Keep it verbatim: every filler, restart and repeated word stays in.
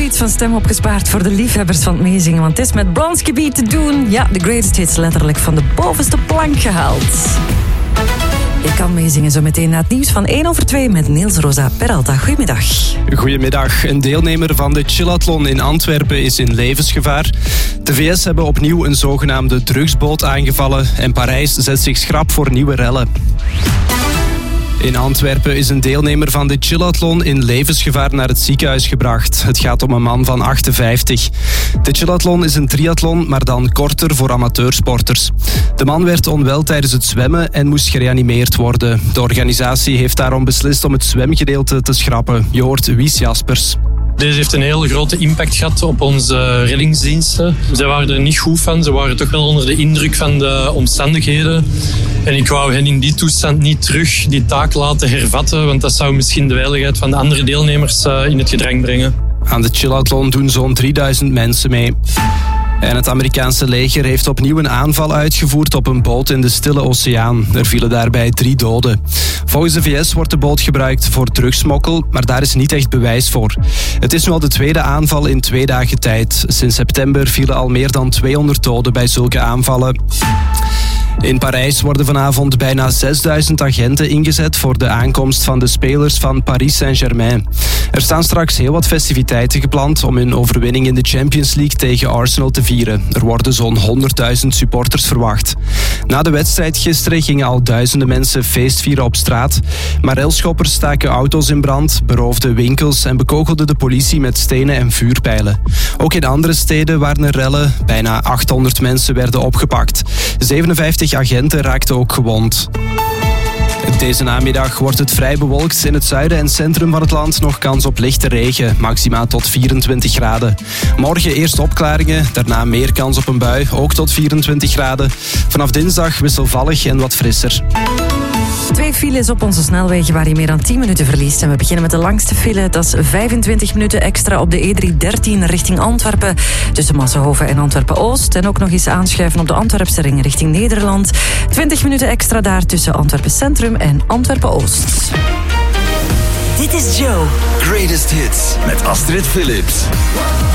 iets van stem opgespaard voor de liefhebbers van het meezingen. Want het is met Bronski Beat te doen. Ja, de greatest hits letterlijk van de bovenste plank gehaald. Je kan meezingen zo meteen na het nieuws van één over twee met Niels Rosa Peralta. Goedemiddag. Goedemiddag. Een deelnemer van de Chillathlon in Antwerpen is in levensgevaar. De V S hebben opnieuw een zogenaamde drugsboot aangevallen en Parijs zet zich schrap voor nieuwe rellen. In Antwerpen is een deelnemer van de Chillathlon in levensgevaar naar het ziekenhuis gebracht. Het gaat om een man van achtenvijftig. De Chillathlon is een triathlon, maar dan korter voor amateursporters. De man werd onwel tijdens het zwemmen en moest gereanimeerd worden. De organisatie heeft daarom beslist om het zwemgedeelte te schrappen. Je hoort Wies Jaspers. Deze heeft een hele grote impact gehad op onze reddingsdiensten. Zij waren er niet goed van. Ze waren toch wel onder de indruk van de omstandigheden. En ik wou hen in die toestand niet terug die taak laten hervatten, want dat zou misschien de veiligheid van de andere deelnemers in het gedrang brengen. Aan de Chillathlon doen zo'n drieduizend mensen mee. En het Amerikaanse leger heeft opnieuw een aanval uitgevoerd op een boot in de Stille Oceaan. Er vielen daarbij drie doden. Volgens de V S wordt de boot gebruikt voor drugsmokkel, maar daar is niet echt bewijs voor. Het is nu al de tweede aanval in twee dagen tijd. Sinds september vielen al meer dan tweehonderd doden bij zulke aanvallen. In Parijs worden vanavond bijna zesduizend agenten ingezet voor de aankomst van de spelers van Paris Saint-Germain. Er staan straks heel wat festiviteiten gepland om hun overwinning in de Champions League tegen Arsenal te vieren. Er worden zo'n honderdduizend supporters verwacht. Na de wedstrijd gisteren gingen al duizenden mensen feestvieren op straat. Maar relschoppers staken auto's in brand, beroofden winkels en bekogelden de politie met stenen en vuurpijlen. Ook in andere steden waren er rellen. Bijna achthonderd mensen werden opgepakt. zevenenvijftig agenten raakten ook gewond. Deze namiddag wordt het vrij bewolkt. In het zuiden en centrum van het land nog kans op lichte regen, maximaal tot vierentwintig graden. Morgen eerst opklaringen, daarna meer kans op een bui, ook tot vierentwintig graden. Vanaf dinsdag wisselvallig en wat frisser. Twee files op onze snelwegen waar je meer dan tien minuten verliest. En we beginnen met de langste file. Dat is vijfentwintig minuten extra op de E driehonderddertien richting Antwerpen. Tussen Massenhoven en Antwerpen-Oost. En ook nog eens aanschuiven op de Antwerpse ring richting Nederland. twintig minuten extra daar tussen Antwerpen Centrum en Antwerpen-Oost. Dit is Joe. Greatest Hits met Astrid Phillips.